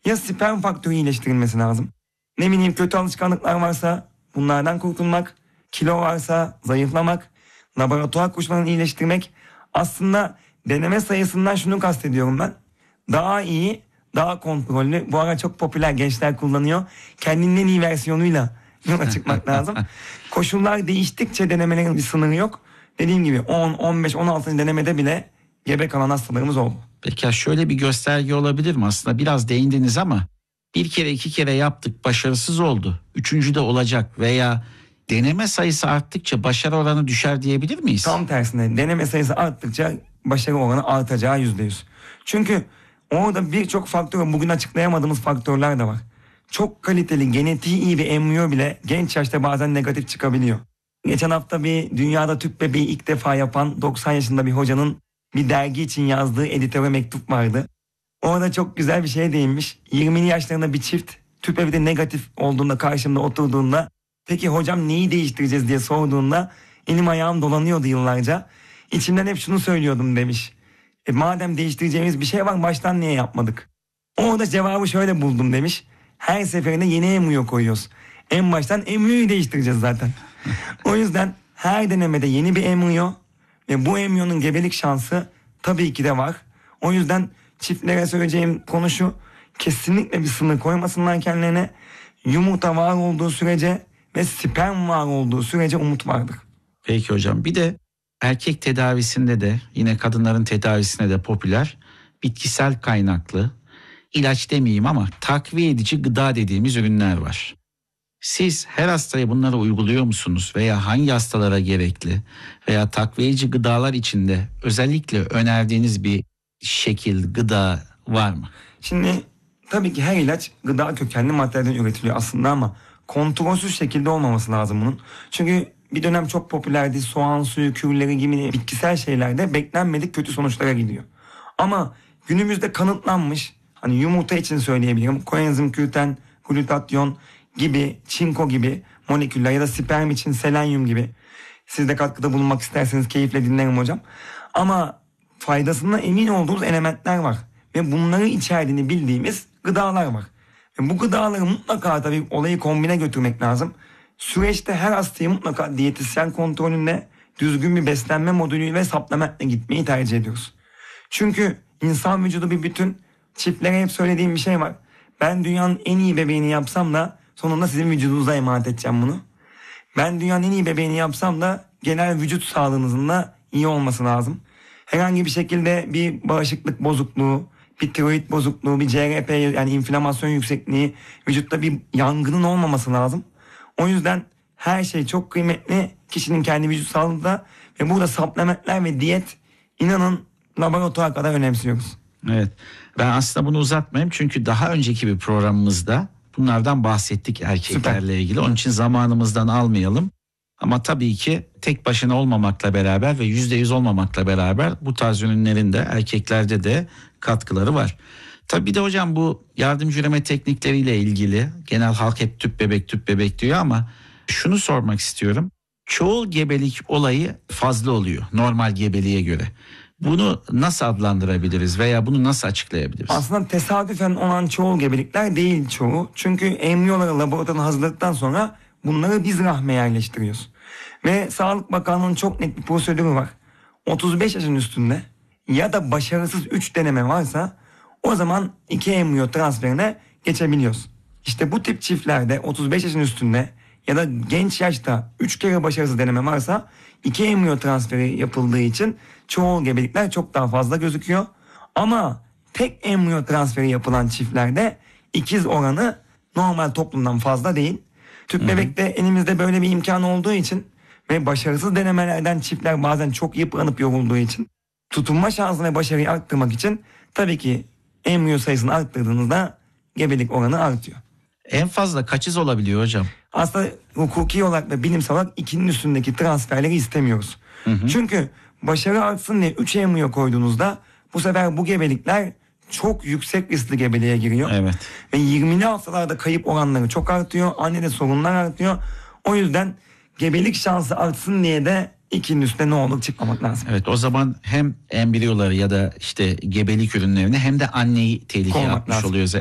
Ya sperm faktörü iyileştirilmesi lazım. Ne bileyim, kötü alışkanlıklar varsa bunlardan kurtulmak, kilo varsa zayıflamak, laboratuvar koşullarını iyileştirmek. Aslında deneme sayısından şunu kastediyorum ben. Daha iyi, daha kontrollü. Bu ara çok popüler, gençler kullanıyor. Kendinin en iyi versiyonuyla yola çıkmak lazım. Koşullar değiştikçe denemelerin bir sınırı yok. Dediğim gibi 10, 15, 16. denemede bile gebe kalan hastalarımız oldu. Peki şöyle bir gösterge olabilir mi? Aslında biraz değindiniz ama bir kere 2 kere yaptık, başarısız oldu. 3. de olacak veya deneme sayısı arttıkça başarı oranı düşer diyebilir miyiz? Tam tersine, deneme sayısı arttıkça başarı oranı artacağı %100. Çünkü orada birçok faktör, bugün açıklayamadığımız faktörler de var. Çok kaliteli, genetiği iyi bir embriyo bile genç yaşta bazen negatif çıkabiliyor. Geçen hafta bir dünyada tüp bebeği ilk defa yapan 90 yaşında bir hocanın bir dergi için yazdığı editöre mektup vardı. Orada çok güzel bir şeye değinmiş. 20'li yaşlarında bir çift tüp bebeği negatif olduğunda karşımda oturduğunda, peki hocam neyi değiştireceğiz diye sorduğunda elim ayağım dolanıyordu yıllarca. İçimden hep şunu söylüyordum demiş. Madem değiştireceğimiz bir şey var, baştan niye yapmadık? Orada cevabı şöyle buldum demiş. Her seferinde yeni embriyo koyuyoruz. En baştan embriyoyu değiştireceğiz zaten. O yüzden her denemede yeni bir embriyo ve bu embriyonun gebelik şansı tabii ki de var. O yüzden çiftlere söyleyeceğim konu şu: kesinlikle bir sınır koymasınlar kendilerine. Yumurta var olduğu sürece ve sperm var olduğu sürece umut vardır. Peki hocam, bir de erkek tedavisinde de yine kadınların tedavisinde de popüler bitkisel kaynaklı, ilaç demeyeyim ama takviye edici gıda dediğimiz ürünler var. Siz her hastaya bunları uyguluyor musunuz veya hangi hastalara gerekli veya takviyeci gıdalar içinde özellikle önerdiğiniz bir şekil, gıda var mı? Şimdi tabii ki her ilaç gıda kökenli maddeden üretiliyor aslında ama kontrolsüz şekilde olmaması lazım bunun. Çünkü bir dönem çok popülerdi, soğan suyu, kürleri gibi bitkisel şeylerde beklenmedik kötü sonuçlara gidiyor. Ama günümüzde kanıtlanmış, hani yumurta için söyleyebilirim, koenzim Q10, glutatyon gibi, çinko gibi moleküller ya da sperm için selenyum gibi. Siz de katkıda bulunmak isterseniz keyifle dinlerim hocam. Ama faydasından emin olduğumuz elementler var. Ve bunları içerdiğini bildiğimiz gıdalar var. Ve bu gıdaları mutlaka tabii olayı kombine götürmek lazım. Süreçte her hastayı mutlaka diyetisyen kontrolünde düzgün bir beslenme modülü ve supplementle gitmeyi tercih ediyoruz. Çünkü insan vücudu bir bütün. Çiftlere hep söylediğim bir şey var. Ben dünyanın en iyi bebeğini yapsam da sonunda sizin vücudunuza emanet edeceğim bunu. Ben dünyanın en iyi bebeğini yapsam da genel vücut sağlığınızın da iyi olması lazım. Herhangi bir şekilde bir bağışıklık bozukluğu, bir tiroid bozukluğu, bir CRP yani inflamasyon yüksekliği, vücutta bir yangının olmaması lazım. O yüzden her şey çok kıymetli kişinin kendi vücut sağlığında ve burada supplementler ve diyet, inanın, laboratuvar kadar önemsiyoruz. Evet, ben aslında bunu uzatmayayım çünkü daha önceki bir programımızda bunlardan bahsettik erkeklerle ilgili. Onun için zamanımızdan almayalım. Ama tabii ki tek başına olmamakla beraber ve %100 olmamakla beraber bu tarz ürünlerin de erkeklerde de katkıları var. Tabii bir de hocam bu yardımcı üreme teknikleriyle ilgili genel halk hep tüp bebek diyor ama şunu sormak istiyorum. Çoğul gebelik olayı fazla oluyor normal gebeliğe göre. Bunu nasıl adlandırabiliriz veya bunu nasıl açıklayabiliriz? Aslında tesadüfen olan çoğul gebelikler değil çoğu. Çünkü embriyoları laboratuvarda hazırladıktan sonra bunları biz rahme yerleştiriyoruz. Ve Sağlık Bakanlığı'nın çok net bir prosedürü var. 35 yaşın üstünde ya da başarısız 3 deneme varsa o zaman 2 embriyo transferine geçebiliyoruz. İşte bu tip çiftlerde 35 yaşın üstünde ya da genç yaşta 3 kere başarısız deneme varsa 2 embriyo transferi yapıldığı için çoğul gebelikler çok daha fazla gözüküyor. Ama tek embriyo transferi yapılan çiftlerde ikiz oranı normal toplumdan fazla değil. Tüp bebekte elimizde böyle bir imkan olduğu için ve başarısız denemelerden çiftler bazen çok yıpranıp yorulduğu için tutunma şansını ve başarıyı arttırmak için tabii ki embriyo sayısını arttırdığınızda gebelik oranı artıyor. En fazla kaçız olabiliyor hocam? Aslında hukuki olarak ve bilimsel olarak 2'nin üstündeki transferleri istemiyoruz. Çünkü başarı artsın diye 3 embriyo koyduğunuzda bu sefer bu gebelikler çok yüksek riskli gebeliğe giriyor. Evet. Ve 20'li haftalarda kayıp oranları çok artıyor. Annede sorunlar artıyor. O yüzden gebelik şansı artsın diye de 2'nin üstüne ne olur çıkmamak lazım. Evet, o zaman hem embriyoları ya da işte gebelik ürünlerini hem de anneyi tehlikeye atmış oluyoruz.